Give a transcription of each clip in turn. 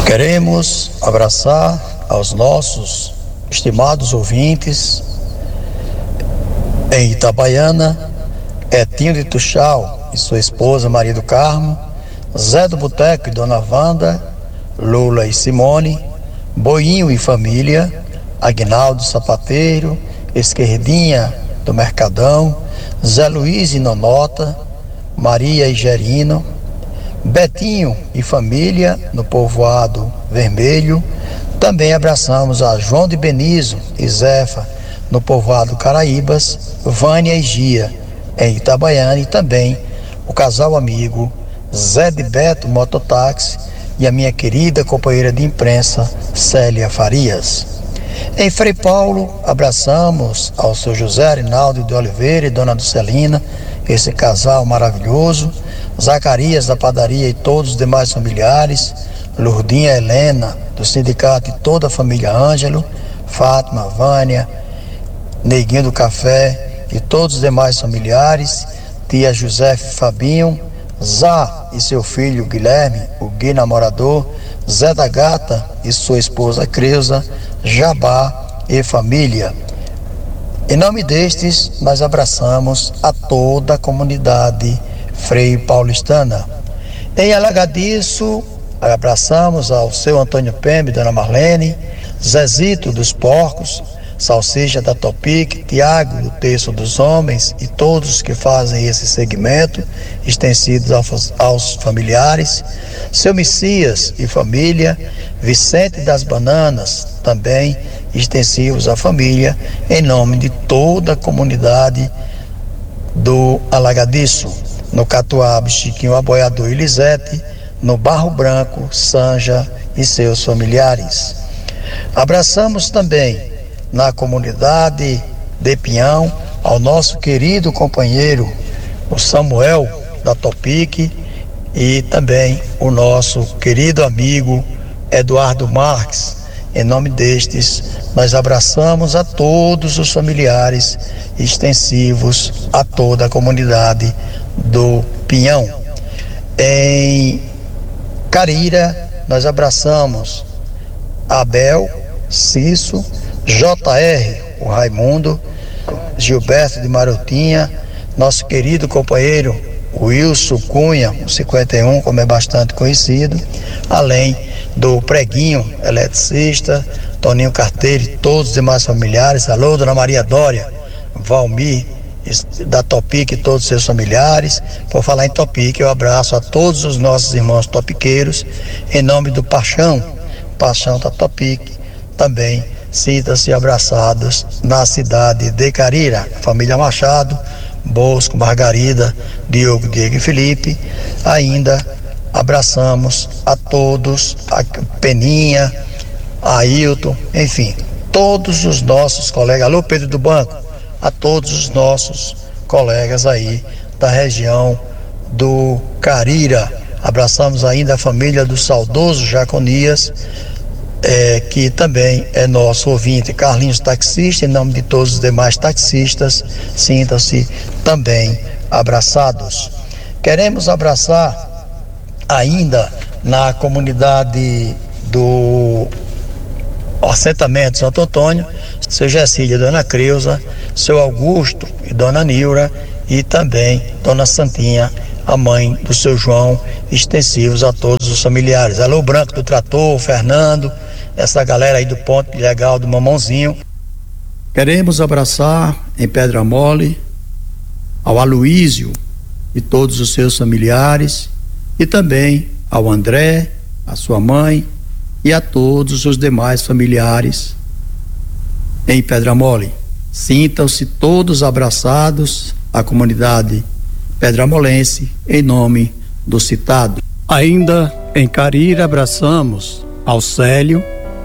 Queremos abraçar aos nossos estimados ouvintes em Itabaiana, Etinho de Tuxal e sua esposa Maria do Carmo, Zé do Boteco e Dona Wanda, Lula e Simone, Boinho e família, Aguinaldo Sapateiro, Esquerdinha do Mercadão, Zé Luiz e Nonota, Maria e Gerino, Betinho e família no Povoado Vermelho. Também abraçamos a João de Benizo e Zefa no Povoado Caraíbas, Vânia e Gia em Itabaiana, e também o casal amigo Zé de Beto Mototáxi e a minha querida companheira de imprensa Célia Farias. Em Frei Paulo, abraçamos ao seu José Arinaldo de Oliveira e Dona Ducelina, esse casal maravilhoso, Zacarias da padaria e todos os demais familiares, Lourdinha Helena do sindicato e toda a família Ângelo, Fátima, Vânia, Neguinho do Café e todos os demais familiares, tia Josefe Fabinho, Zá e seu filho Guilherme, o Gui namorador, Zé da Gata e sua esposa Creuza, Jabá e família. Em nome destes, nós abraçamos a toda a comunidade Frei Paulistana. Em Alagadiço, abraçamos ao seu Antônio Pembe, Dona Marlene, Zezito dos Porcos, Salsicha da Topic, Tiago do Terço dos Homens e todos que fazem esse segmento, extensidos aos familiares, seu Messias e família, Vicente das Bananas, também extensivos à família, em nome de toda a comunidade do Alagadiço, no Catuaba, Chiquinho Aboiador e Lisete, no Barro Branco, Sanja e seus familiares. Abraçamos também na comunidade de Pinhão ao nosso querido companheiro, o Samuel da Topic, e também o nosso querido amigo Eduardo Marques. Em nome destes, nós abraçamos a todos os familiares extensivos a toda a comunidade do Pinhão. Em Carira, nós abraçamos Abel, Cício, JR, o Raimundo, Gilberto de Marotinha, nosso querido companheiro Wilson Cunha, o 51, como é bastante conhecido, além do Preguinho, eletricista, Toninho Carteiro e todos os demais familiares. Alô, Dona Maria Dória, Valmir da Topic e todos os seus familiares. Por falar em Topic, eu abraço a todos os nossos irmãos topiqueiros, em nome do Paixão da Topic, também sintam-se abraçados na cidade de Carira, família Machado, Bosco, Margarida, Diogo e Felipe. Ainda abraçamos a todos, a Peninha, a Ailton, enfim, todos os nossos colegas. Alô, Pedro do Banco, a todos os nossos colegas aí da região do Carira. Abraçamos ainda a família do saudoso Jaconias, que também é nosso ouvinte, Carlinhos taxista. Em nome de todos os demais taxistas, sintam-se também abraçados. Queremos abraçar ainda na comunidade do assentamento Santo Antônio, seu Gessília, Dona Creuza, seu Augusto e Dona Nilra, e também Dona Santinha, a mãe do seu João, extensivos a todos os familiares. Alô, Branco do Trator, Fernando, essa galera aí do Ponto Legal do Mamãozinho. Queremos abraçar em Pedra Mole ao Aloísio e todos os seus familiares, e também ao André, a sua mãe, e a todos os demais familiares em Pedra Mole. Sintam-se todos abraçados, a comunidade pedramolense, em nome do citado. Ainda em Carira, abraçamos ao Célio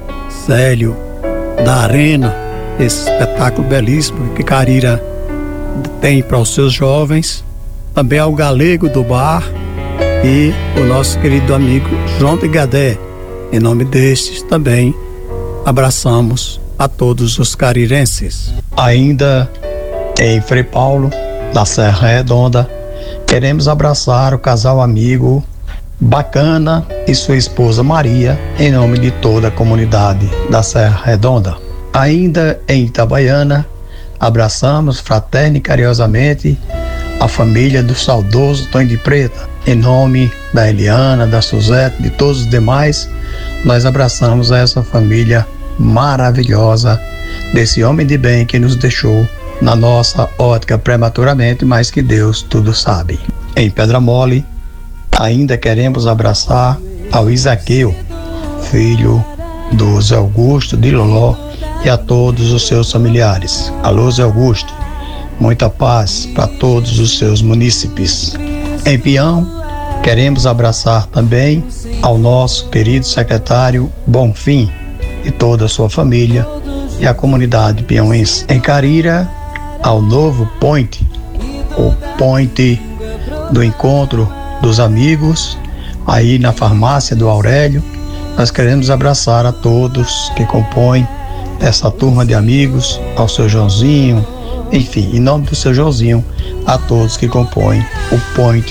da Arena, esse espetáculo belíssimo que Carira tem para os seus jovens, também ao Galego do Bar e o nosso querido amigo João de Gadé. Em nome destes também abraçamos a todos os carirenses. Ainda em Frei Paulo, da Serra Redonda, queremos abraçar o casal amigo Bacana e sua esposa Maria, em nome de toda a comunidade da Serra Redonda. Ainda em Itabaiana, abraçamos fraterna e carinhosamente a família do saudoso Tonho de Preta. Em nome da Eliana, da Suzete, de todos os demais, nós abraçamos essa família maravilhosa desse homem de bem que nos deixou na nossa ótica prematuramente, mas que Deus tudo sabe. Em Pedra Mole, ainda queremos abraçar ao Isaqueu, filho do Zé Augusto de Loló, e a todos os seus familiares. Alô, Zé Augusto, muita paz para todos os seus munícipes. Em Pião, queremos abraçar também ao nosso querido secretário Bonfim e toda a sua família e a comunidade piauense. Em Carira, ao novo Point, o Point do encontro dos amigos, aí na farmácia do Aurélio, nós queremos abraçar a todos que compõem essa turma de amigos, ao seu Joãozinho, enfim, em nome do seu Joãozinho, a todos que compõem o Point